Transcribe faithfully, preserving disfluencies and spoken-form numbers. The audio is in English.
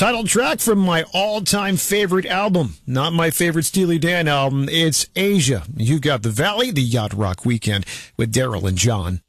Title track from my all-time favorite album. Not my favorite Steely Dan album. It's Asia. You got The Valley, the Yacht Rock Weekend with Daryl and John.